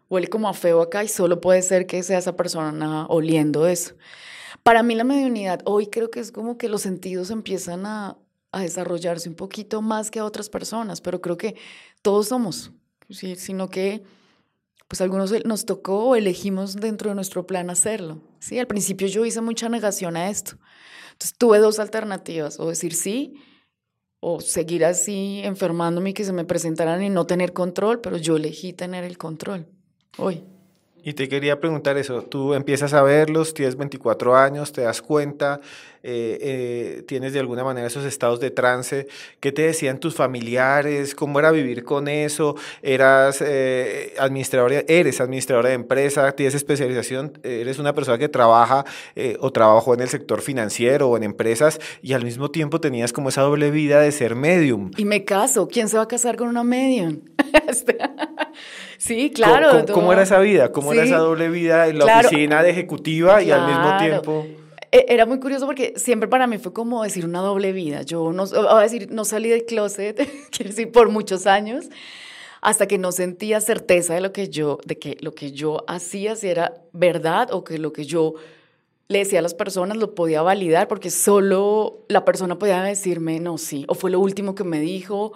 huele como a feo acá y solo puede ser que sea esa persona oliendo eso. Para mí la mediunidad hoy creo que es como que los sentidos empiezan a desarrollarse un poquito más que a otras personas, pero creo que todos somos, ¿sí? Sino que pues algunos nos tocó o elegimos dentro de nuestro plan hacerlo, ¿sí? Al principio yo hice mucha negación a esto, entonces tuve dos alternativas, o decir sí, o seguir así enfermándome y que se me presentaran y no tener control, pero yo elegí tener el control hoy. Y te quería preguntar eso, tú empiezas a verlos, tienes 24 años, te das cuenta, tienes de alguna manera esos estados de trance, ¿qué te decían tus familiares? ¿Cómo era vivir con eso? ¿Eras administradora, eres administradora de empresa, tienes especialización, eres una persona que trabaja o trabajó en el sector financiero o en empresas y al mismo tiempo tenías como esa doble vida de ser medium? Y me caso, ¿quién se va a casar con una medium? Este, sí, ¿Cómo, claro, cómo era esa vida? ¿Cómo era esa sí, doble vida en la claro, oficina de ejecutiva y al mismo claro. tiempo? Era muy curioso porque siempre para mí fue como decir una doble vida. Yo no, a decir, no salí del closet, quiero decir, por muchos años, hasta que no sentía certeza de que lo que yo hacía si era verdad o que lo que yo le decía a las personas lo podía validar porque solo la persona podía decirme no, sí, o fue lo último que me dijo,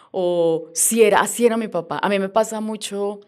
o si era, así era mi papá. A mí me pasa mucho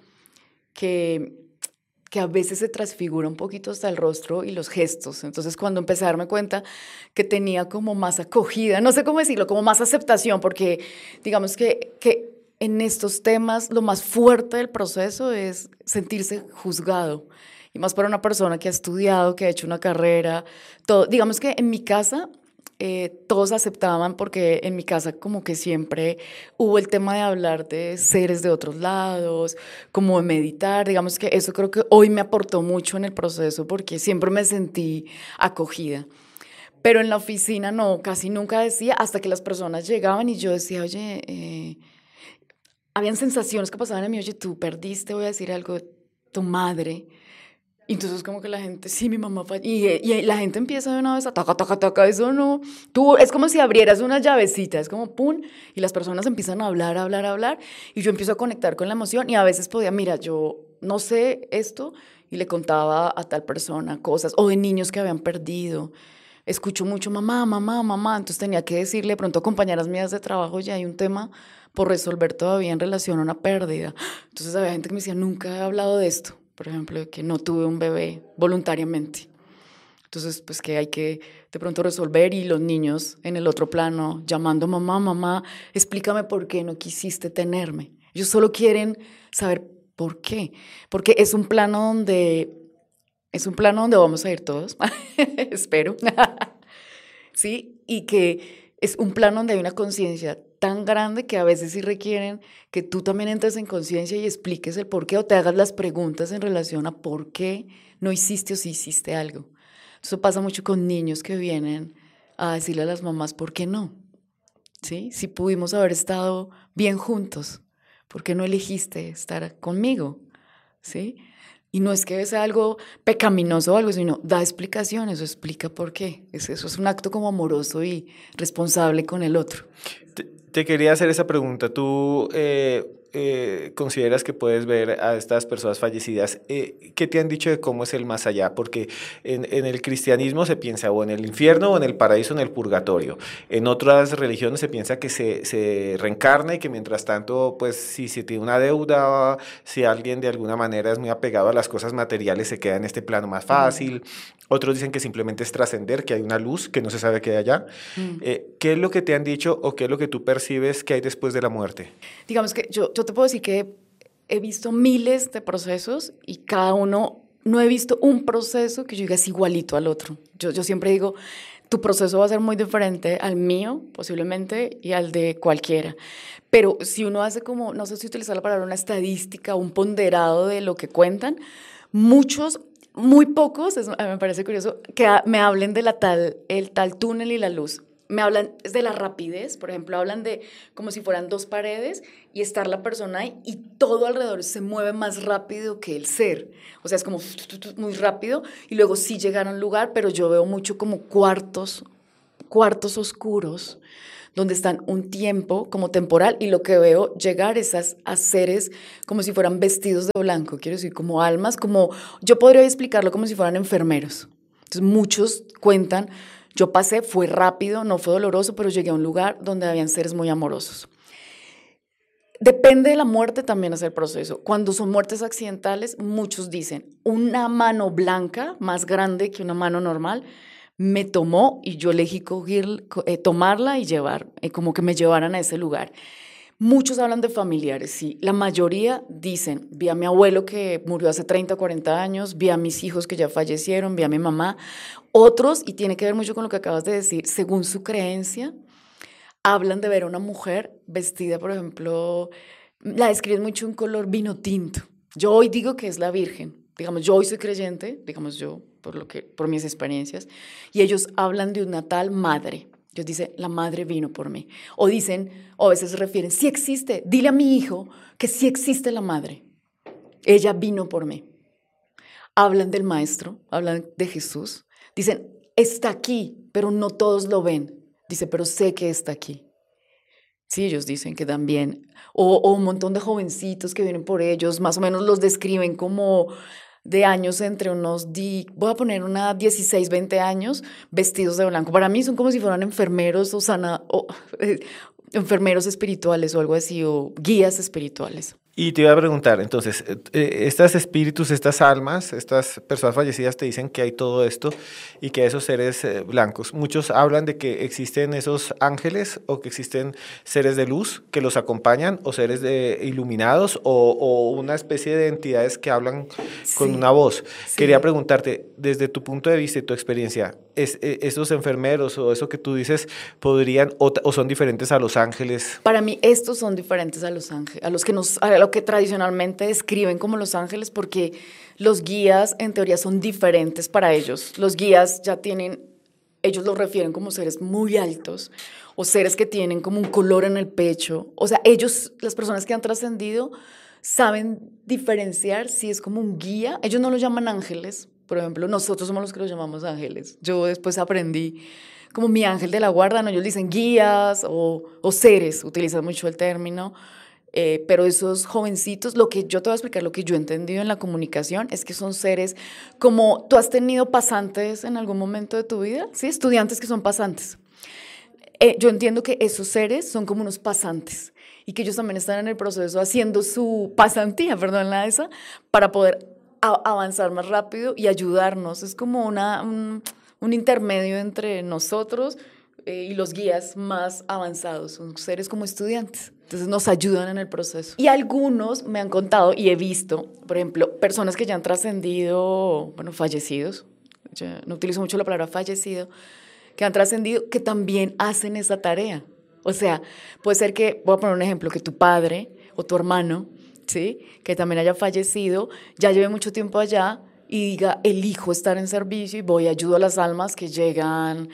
que a veces se transfigura un poquito hasta el rostro y los gestos. Entonces, cuando empecé a darme cuenta que tenía como más acogida, no sé cómo decirlo, como más aceptación, porque digamos que en estos temas lo más fuerte del proceso es sentirse juzgado. Y más para una persona que ha estudiado, que ha hecho una carrera, todo. Digamos que en mi casa todos aceptaban porque en mi casa como que siempre hubo el tema de hablar de seres de otros lados, como de meditar, digamos que eso creo que hoy me aportó mucho en el proceso porque siempre me sentí acogida. Pero en la oficina no, casi nunca decía, hasta que las personas llegaban y yo decía, oye, habían sensaciones que pasaban en mí, oye, tú perdiste, voy a decir algo, tu madre. Y entonces como que la gente, sí, mi mamá fue, y la gente empieza de una vez a taca, taca, taca, eso no, tú, es como si abrieras una llavecita, es como pum, y las personas empiezan a hablar, a hablar, a hablar, y yo empiezo a conectar con la emoción, y a veces podía, mira, yo no sé esto, y le contaba a tal persona cosas, o de niños que habían perdido, escucho mucho mamá, mamá, mamá, entonces tenía que decirle de pronto a compañeras mías de trabajo, ya hay un tema por resolver todavía en relación a una pérdida, entonces había gente que me decía, nunca he hablado de esto, por ejemplo, de que no tuve un bebé voluntariamente. Entonces, pues que hay que de pronto resolver y los niños en el otro plano llamando mamá, mamá, explícame por qué no quisiste tenerme. Ellos solo quieren saber por qué, porque es un plano donde vamos a ir todos, espero, ¿sí? Y que es un plano donde hay una conciencia tan grande que a veces sí requieren que tú también entres en conciencia y expliques el por qué o te hagas las preguntas en relación a por qué no hiciste o si hiciste algo. Eso pasa mucho con niños que vienen a decirle a las mamás por qué no, ¿sí? Si pudimos haber estado bien juntos, ¿por qué no elegiste estar conmigo? ¿Sí? Y no es que sea algo pecaminoso o algo, sino da explicaciones o explica por qué. Eso es un acto como amoroso y responsable con el otro. Te quería hacer esa pregunta. ¿Tú consideras que puedes ver a estas personas fallecidas? ¿Qué te han dicho de cómo es el más allá? Porque en el cristianismo se piensa o en el infierno o en el paraíso o en el purgatorio. En otras religiones se piensa que se reencarna y que mientras tanto, pues si se tiene una deuda, si alguien de alguna manera es muy apegado a las cosas materiales, se queda en este plano más Mm, fácil. Otros dicen que simplemente es trascender, que hay una luz que no se sabe qué hay allá. mm. ¿Qué es lo que te han dicho o qué es lo que tú percibes que hay después de la muerte? Digamos que yo te puedo decir que he visto miles de procesos y cada uno, no he visto un proceso que yo diga es igualito al otro. Yo siempre digo, tu proceso va a ser muy diferente al mío, posiblemente, y al de cualquiera. Pero si uno hace como, no sé si utilizar la palabra, una estadística, un ponderado de lo que cuentan, muchos, muy pocos, me parece curioso, que me hablen de el tal túnel y la luz. Me hablan de la rapidez, por ejemplo, hablan de como si fueran dos paredes y estar la persona ahí y todo alrededor se mueve más rápido que el ser. O sea, es como muy rápido y luego sí llegar a un lugar, pero yo veo mucho como cuartos oscuros donde están un tiempo como temporal y lo que veo llegar es a seres como si fueran vestidos de blanco, quiero decir, como almas, como yo podría explicarlo como si fueran enfermeros. Entonces muchos cuentan, yo pasé, fue rápido, no fue doloroso, pero llegué a un lugar donde habían seres muy amorosos. Depende de la muerte también es el proceso. Cuando son muertes accidentales, muchos dicen, una mano blanca, más grande que una mano normal, me tomó y yo elegí tomarla y llevar, como que me llevaran a ese lugar. Muchos hablan de familiares, sí. La mayoría dicen, vi a mi abuelo que murió hace 30 o 40 años, vi a mis hijos que ya fallecieron, vi a mi mamá. Otros, y tiene que ver mucho con lo que acabas de decir, según su creencia, hablan de ver a una mujer vestida, por ejemplo, la describen mucho en color vino tinto. Yo hoy digo que es la Virgen. Digamos, yo hoy soy creyente, digamos yo, por mis experiencias, y ellos hablan de una tal madre. Ellos dicen, la madre vino por mí. O dicen, o a veces se refieren, sí existe, dile a mi hijo que sí existe la madre. Ella vino por mí. Hablan del maestro, hablan de Jesús. Dicen, está aquí, pero no todos lo ven. Dice, pero sé que está aquí. Sí, ellos dicen que también. O un montón de jovencitos que vienen por ellos, más o menos los describen como de años entre voy a poner 16, 20 años, vestidos de blanco. Para mí son como si fueran enfermeros enfermeros espirituales o algo así, o guías espirituales. Y te iba a preguntar, entonces, estos espíritus, estas almas, estas personas fallecidas te dicen que hay todo esto y que esos seres blancos, muchos hablan de que existen esos ángeles o que existen seres de luz que los acompañan o seres iluminados o una especie de entidades que hablan con una voz. Sí. Quería preguntarte, desde tu punto de vista y tu experiencia, ¿esos enfermeros o eso que tú dices podrían o son diferentes a los ángeles? Para mí estos son diferentes a los ángeles, a lo que tradicionalmente describen como los ángeles, porque los guías en teoría son diferentes para ellos. Los guías ellos los refieren como seres muy altos o seres que tienen como un color en el pecho. O sea, las personas que han trascendido, saben diferenciar si es como un guía. Ellos no los llaman ángeles, por ejemplo, nosotros somos los que los llamamos ángeles. Yo después aprendí como mi ángel de la guarda, ¿no? Ellos dicen guías o seres, utilizan mucho el término. Pero esos jovencitos, lo que yo te voy a explicar, lo que yo he entendido en la comunicación es que son seres como tú has tenido pasantes en algún momento de tu vida, ¿sí? Estudiantes que son pasantes. Yo entiendo que esos seres son como unos pasantes y que ellos también están en el proceso haciendo su pasantía, para poder avanzar más rápido y ayudarnos. Es como un intermedio entre nosotros y los guías más avanzados. Son seres como estudiantes. Entonces nos ayudan en el proceso. Y algunos me han contado y he visto, por ejemplo, personas que ya han trascendido, fallecidos, ya no utilizo mucho la palabra fallecido, que han trascendido, que también hacen esa tarea. O sea, puede ser que, voy a poner un ejemplo, que tu padre o tu hermano, ¿sí?, que también haya fallecido, ya lleve mucho tiempo allá y diga, elijo estar en servicio y voy, ayudo a las almas que llegan,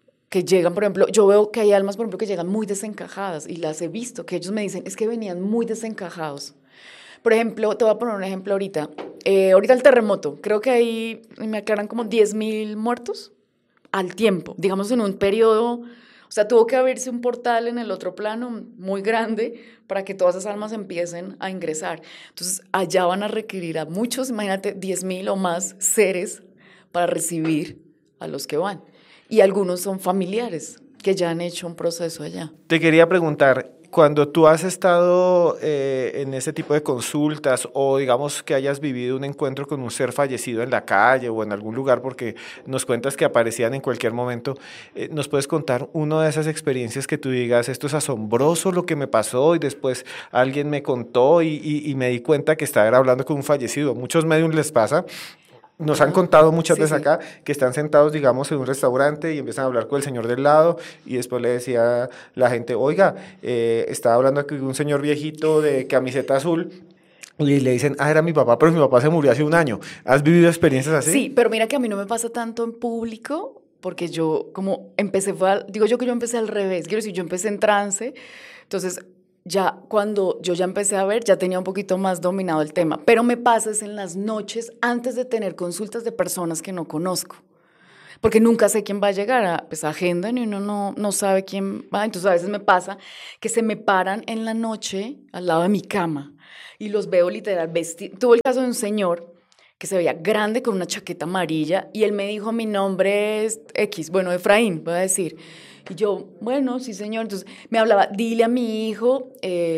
por ejemplo, yo veo que hay almas, por ejemplo, que llegan muy desencajadas y las he visto, que ellos me dicen, es que venían muy desencajados. Por ejemplo, te voy a poner un ejemplo ahorita. Ahorita el terremoto, creo que ahí me aclaran como 10.000 muertos al tiempo, digamos en un periodo, o sea, tuvo que abrirse un portal en el otro plano muy grande para que todas esas almas empiecen a ingresar. Entonces, allá van a requerir a muchos, imagínate, 10.000 o más seres para recibir a los que van. Y algunos son familiares que ya han hecho un proceso allá. Te quería preguntar, cuando tú has estado en ese tipo de consultas o digamos que hayas vivido un encuentro con un ser fallecido en la calle o en algún lugar, porque nos cuentas que aparecían en cualquier momento, ¿nos puedes contar una de esas experiencias que tú digas, esto es asombroso lo que me pasó y después alguien me contó y me di cuenta que estaba hablando con un fallecido? Muchos medios les pasa. Nos han contado muchas veces acá que están sentados, digamos, en un restaurante y empiezan a hablar con el señor del lado y después le decía la gente, oiga, estaba hablando con un señor viejito de camiseta azul y le dicen, era mi papá, pero mi papá se murió hace un año. ¿Has vivido experiencias así? Sí, pero mira que a mí no me pasa tanto en público porque yo como empecé, digo yo que yo empecé al revés, quiero decir, yo empecé en trance, entonces ya cuando yo ya empecé a ver, ya tenía un poquito más dominado el tema, pero me pasa es en las noches antes de tener consultas de personas que no conozco. porque nunca sé quién va a llegar a pues, agenda, y uno no sabe quién va. Entonces a veces me pasa que se me paran en la noche al lado de mi cama y los veo literal vestidos. Tuve el caso de un señor que se veía grande con una chaqueta amarilla y él me dijo, mi nombre es X, bueno, Efraín, voy a decir. Y yo, bueno, sí, señor. Entonces me hablaba, dile a mi hijo,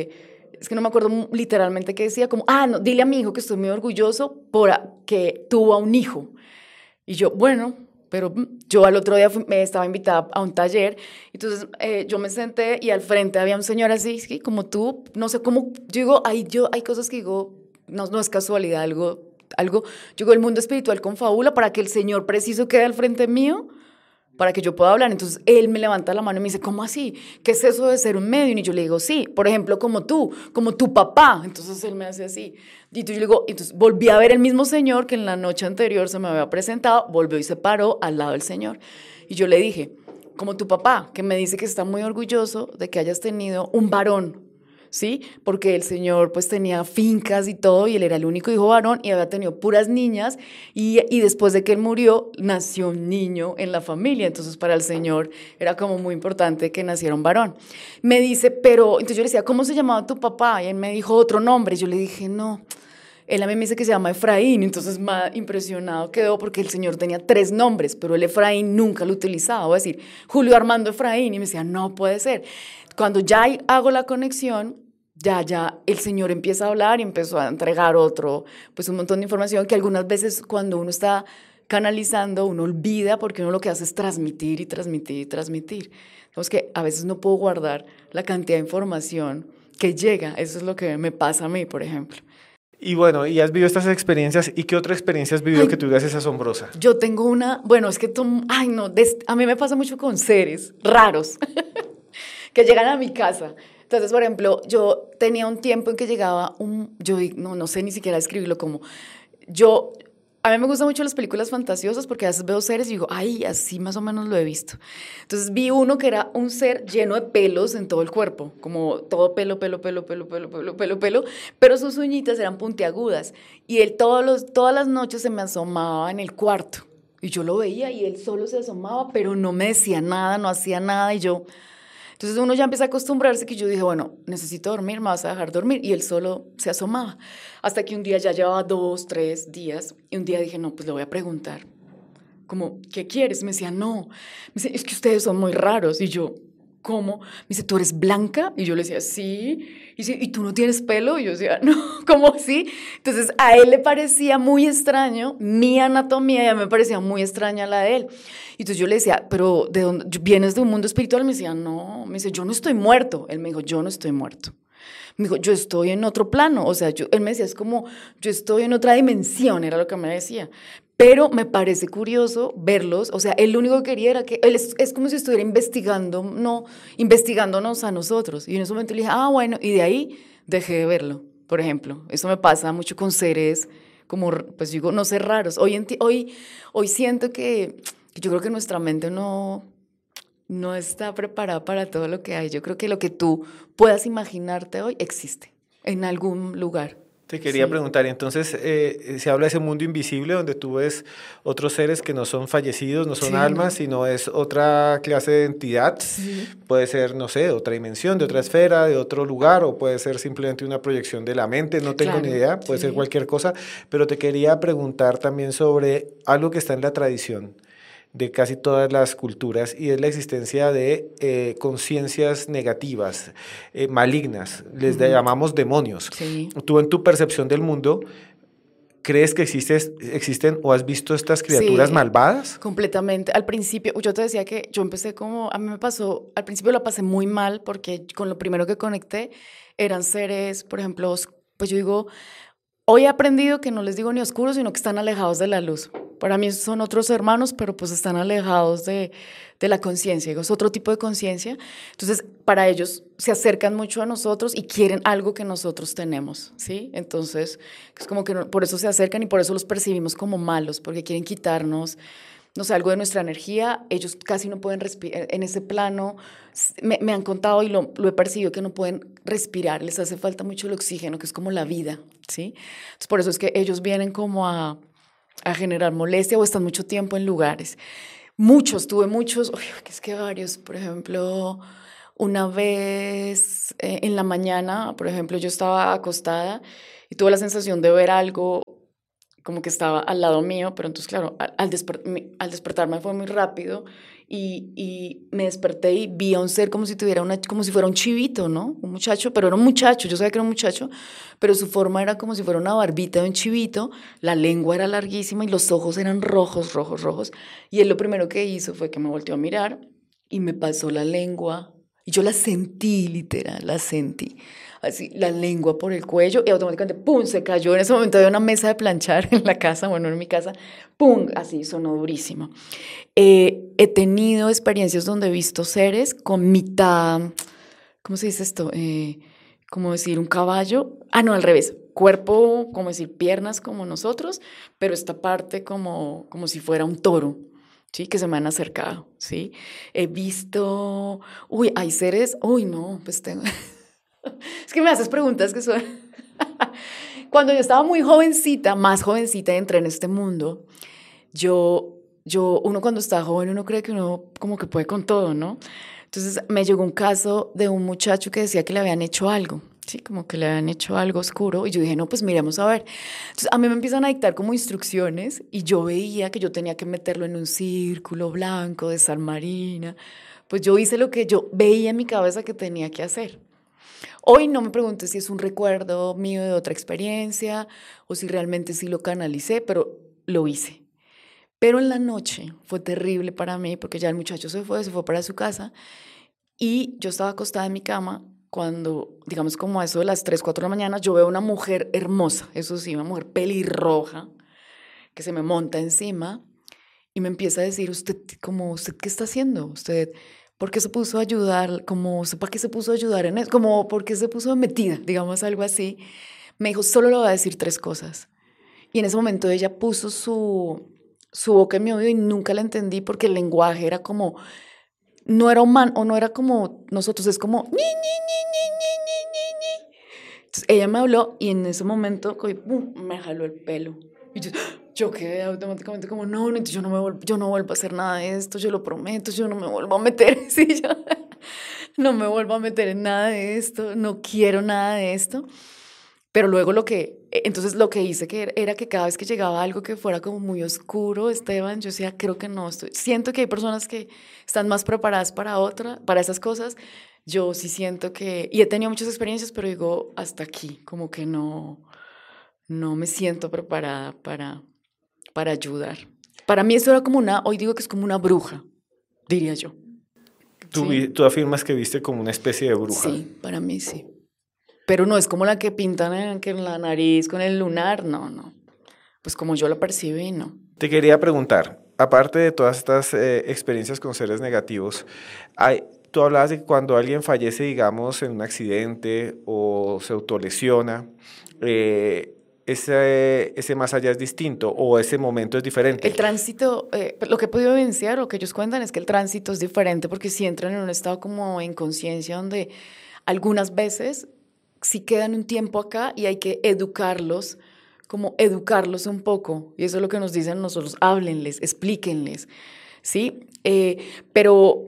es que no me acuerdo literalmente qué decía, como, no, dile a mi hijo que estoy muy orgulloso por que tuvo a un hijo. Y yo, bueno, pero yo al otro día me estaba invitada a un taller, entonces yo me senté y al frente había un señor así, ¿sí? Como tú, no sé cómo, yo digo, hay cosas que digo, no es casualidad, yo digo, el mundo espiritual confabula para que el Señor preciso quede al frente mío, para que yo pueda hablar. Entonces él me levanta la mano y me dice, ¿cómo así? ¿Qué es eso de ser un medium? Y yo le digo, sí, por ejemplo, como tú, como tu papá. Entonces él me hace así. Y yo le digo, entonces volví a ver el mismo señor que en la noche anterior se me había presentado, volvió y se paró al lado del señor. Y yo le dije, como tu papá, que me dice que está muy orgulloso de que hayas tenido un varón, ¿sí? Porque el señor pues tenía fincas y todo y él era el único hijo varón y había tenido puras niñas y después de que él murió nació un niño en la familia, entonces para el señor era como muy importante que naciera un varón. Me dice, pero, entonces yo le decía, ¿cómo se llamaba tu papá? Y él me dijo otro nombre, yo le dije, no. Él a mí me dice que se llama Efraín, entonces más impresionado quedó porque el señor tenía 3 nombres, pero el Efraín nunca lo utilizaba. Voy a decir, Julio Armando Efraín, y me decía, no puede ser. Cuando ya hago la conexión, ya el señor empieza a hablar y empezó a entregar pues un montón de información que algunas veces cuando uno está canalizando, uno olvida porque uno lo que hace es transmitir y transmitir y transmitir. Entonces que a veces no puedo guardar la cantidad de información que llega. Eso es lo que me pasa a mí, por ejemplo. Y bueno, y has vivido estas experiencias, ¿y qué otra experiencia has vivido Ay, que tú digas es asombrosa? yo tengo bueno, es que, ay no, a mí me pasa mucho con seres raros que llegan a mi casa. Entonces, por ejemplo, yo tenía un tiempo en que llegaba yo no sé ni siquiera describirlo como, yo, a mí me gustan mucho las películas fantasiosas porque a veces veo seres y digo, ay, así más o menos lo he visto. Entonces vi uno que era un ser lleno de pelos en todo el cuerpo, como todo pelo, pelo, pelo, pelo, pelo, pelo, pelo, pelo, pero sus uñitas eran puntiagudas y él todas las noches se me asomaba en el cuarto y yo lo veía y él solo se asomaba, pero no me decía nada, no hacía nada y yo... Entonces uno ya empieza a acostumbrarse que yo dije, bueno, necesito dormir, me vas a dejar dormir. Y él solo se asomaba. Hasta que un día ya llevaba 2, 3 días. Y un día dije, no, pues le voy a preguntar. Como, ¿qué quieres? Me decía, no. Me dice, es que ustedes son muy raros. Y yo, ¿cómo? Me dice, ¿tú eres blanca? Y yo le decía, sí. Y dice, ¿y tú no tienes pelo? Y yo decía, no, ¿cómo sí? Entonces a él le parecía muy extraño mi anatomía y a mí me parecía muy extraña la de él. Y entonces yo le decía, ¿pero de dónde vienes de un mundo espiritual? Me decía, no. Me dice, yo no estoy muerto. Él me dijo, yo no estoy muerto. Me dijo, yo estoy en otro plano. O sea, él me decía, es como, yo estoy en otra dimensión, era lo que me decía. Pero me parece curioso verlos, o sea, él lo único que quería era que, él es como si estuviera investigando, no, investigándonos a nosotros. Y en ese momento le dije, bueno, y de ahí dejé de verlo, por ejemplo. Eso me pasa mucho con seres como, pues digo, no sé, raros. Hoy siento que yo creo que nuestra mente no está preparada para todo lo que hay. Yo creo que lo que tú puedas imaginarte hoy existe en algún lugar. Te quería Sí. preguntar, entonces se habla de ese mundo invisible donde tú ves otros seres que no son fallecidos, no son Sí, almas, no. sino es otra clase de entidad. Sí. Puede ser, no sé, otra dimensión, de otra esfera, de otro lugar, o puede ser simplemente una proyección de la mente, no tengo ni Claro, idea, puede ser sí. cualquier cosa, pero te quería preguntar también sobre algo que está en la tradición de casi todas las culturas y es la existencia de conciencias negativas, malignas, Ujú. llamamos demonios. Sí. Tú en tu percepción del mundo, ¿crees que existen o has visto estas criaturas Sí, malvadas? completamente. Al principio, yo te decía que yo empecé como, a mí me pasó, al principio la pasé muy mal porque con lo primero que conecté eran seres, por ejemplo, pues yo digo, hoy he aprendido que no les digo ni oscuros, sino que están alejados de la luz. Para mí son otros hermanos, pero pues están alejados de la conciencia. Es otro tipo de conciencia. Entonces, para ellos se acercan mucho a nosotros y quieren algo que nosotros tenemos, ¿sí? Entonces, es como que por eso se acercan y por eso los percibimos como malos, porque quieren quitarnos, no sé, algo de nuestra energía. Ellos casi no pueden respirar en ese plano. Me han contado y lo he percibido que no pueden respirar, les hace falta mucho el oxígeno, que es como la vida, ¿sí? Entonces, por eso es que ellos vienen como a generar molestia o están mucho tiempo en lugares. Muchos, tuve muchos, uy, que es que varios, por ejemplo, una vez en la mañana, por ejemplo, yo estaba acostada y tuve la sensación de ver algo como que estaba al lado mío, pero entonces, claro, al despertarme fue muy rápido y me desperté y vi a un ser como si tuviera como si fuera un chivito, ¿no? Un muchacho, pero era un muchacho, yo sabía que era un muchacho, pero su forma era como si fuera una barbita de un chivito, la lengua era larguísima y los ojos eran rojos, rojos, rojos. Y él lo primero que hizo fue que me volteó a mirar y me pasó la lengua y yo la sentí, literal, la sentí así la lengua por el cuello y automáticamente, ¡pum!, se cayó. En ese momento había una mesa de planchar en la casa, bueno, en mi casa, ¡pum!, así sonó durísimo. He tenido experiencias donde he visto seres con mitad, ¿cómo se dice esto? Como decir un caballo, no, al revés, cuerpo, como decir piernas como nosotros, pero esta parte como si fuera un toro. Sí, que se me han acercado, ¿sí? He visto, hay seres, no, pues tengo, es que me haces preguntas que son... Cuando yo estaba muy jovencita, más jovencita, entré en este mundo, uno cuando está joven, uno cree que uno como que puede con todo, ¿no? Entonces me llegó un caso de un muchacho que decía que le habían hecho algo, ¿sí? Como que le habían hecho algo oscuro y yo dije, no, pues miremos a ver. Entonces a mí me empiezan a dictar como instrucciones y yo veía que yo tenía que meterlo en un círculo blanco de sal marina. Pues yo hice lo que yo veía en mi cabeza que tenía que hacer. Hoy no me pregunto si es un recuerdo mío de otra experiencia o si realmente sí lo canalicé, pero lo hice. Pero en la noche fue terrible para mí porque ya el muchacho se fue para su casa y yo estaba acostada en mi cama cuando, digamos como a eso de las 3, 4 de la mañana, yo veo una mujer hermosa, eso sí, una mujer pelirroja que se me monta encima y me empieza a decir, ¿usted qué está haciendo? ¿Usted por qué se puso a ayudar? ¿Para qué se puso a ayudar en eso? Como, ¿por qué se puso metida? Digamos algo así. Me dijo, solo le voy a decir 3 cosas. Y en ese momento ella puso su boca en mi oído y nunca la entendí porque el lenguaje era como, no era humano, o no era como nosotros, es como, ñi, ñi, ñi, ñi, ñi, ñi, ñi. Entonces ella me habló y en ese momento ¡pum!, me jaló el pelo. Y yo quedé automáticamente como, no, yo no vuelvo a hacer nada de esto, yo lo prometo, yo no me vuelvo a meter, sí, yo no me vuelvo a meter en nada de esto, no quiero nada de esto. Pero luego entonces lo que hice era que cada vez que llegaba algo que fuera como muy oscuro, Esteban, yo decía, creo que no, siento que hay personas que están más preparadas para esas cosas. Yo sí siento y he tenido muchas experiencias, pero digo, hasta aquí, como que no me siento preparada para ayudar. Para mí eso era hoy digo que es como una bruja, diría yo. ¿Sí? Tú afirmas que viste como una especie de bruja. Sí, para mí sí. Pero no es como la que pintan en la nariz con el lunar, no. Pues como yo la percibí, no. Te quería preguntar, aparte de todas estas experiencias con seres negativos, tú hablabas de que cuando alguien fallece, digamos, en un accidente o se autolesiona, ese más allá es distinto o ese momento es diferente. El tránsito, lo que he podido evidenciar, lo que ellos cuentan es que el tránsito es diferente porque si entran en un estado como en conciencia donde algunas veces sí quedan un tiempo acá y hay que educarlos un poco. Y eso es lo que nos dicen nosotros, háblenles, explíquenles, ¿sí? Pero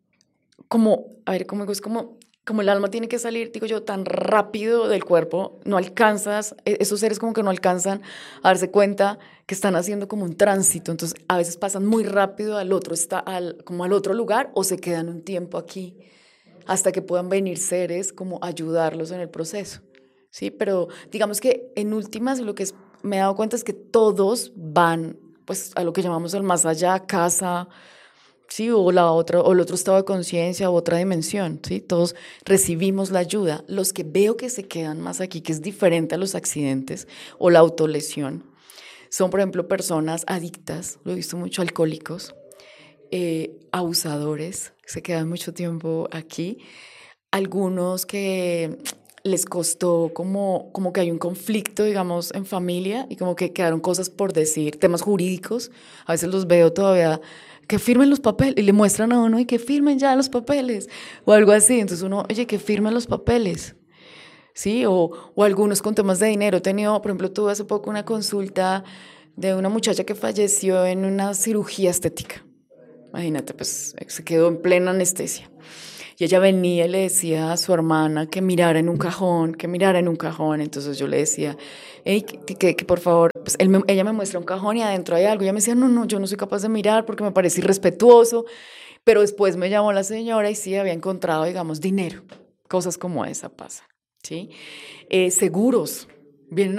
es como el alma tiene que salir, digo yo, tan rápido del cuerpo, no alcanzas, esos seres como que no alcanzan a darse cuenta que están haciendo como un tránsito, entonces a veces pasan muy rápido como al otro lugar o se quedan un tiempo aquí hasta que puedan venir seres como ayudarlos en el proceso, ¿sí? Pero digamos que en últimas me he dado cuenta es que todos van pues a lo que llamamos el más allá, casa, ¿sí? O el otro estado de conciencia o otra dimensión, ¿sí? Todos recibimos la ayuda. Los que veo que se quedan más aquí, que es diferente a los accidentes o la autolesión, son, por ejemplo, personas adictas, lo he visto mucho, alcohólicos, abusadores, se quedan mucho tiempo aquí. Algunos que les costó como que hay un conflicto, digamos, en familia y como que quedaron cosas por decir, temas jurídicos. A veces los veo todavía que firmen los papeles y le muestran a uno y que firmen ya los papeles o algo así. Entonces uno, oye, que firmen los papeles, ¿sí? O algunos con temas de dinero. He tenido, por ejemplo, tuve hace poco una consulta de una muchacha que falleció en una cirugía estética. Imagínate, pues se quedó en plena anestesia. Y ella venía y le decía a su hermana que mirara en un cajón, que mirara en un cajón. Entonces yo le decía, hey, que por favor, pues ella me muestra un cajón y adentro hay algo. Y ella me decía, no, no, yo no soy capaz de mirar porque me parece irrespetuoso. Pero después me llamó la señora y sí había encontrado, digamos, dinero. Cosas como esa pasan, ¿sí? Seguros. Vienen